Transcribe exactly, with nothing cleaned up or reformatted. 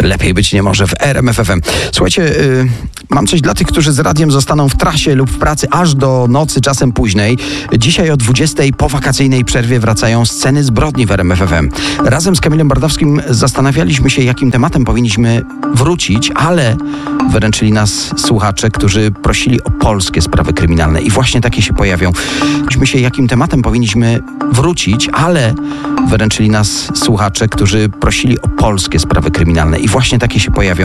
Lepiej być nie może w R M F F M. Słuchajcie, yy, mam coś dla tych, którzy z radiem zostaną w trasie lub w pracy aż do nocy, czasem późnej. Dzisiaj o dwudziestej po wakacyjnej przerwie wracają sceny zbrodni w R M F F M. Razem z Kamilem Bardowskim zastanawialiśmy się, jakim tematem powinniśmy wrócić, ale wyręczyli nas słuchacze, którzy prosili o polskie sprawy kryminalne i właśnie takie się pojawią. Myśmy się, jakim tematem powinniśmy wrócić, ale wyręczyli nas słuchacze, którzy prosili o polskie sprawy kryminalne i właśnie takie się pojawią.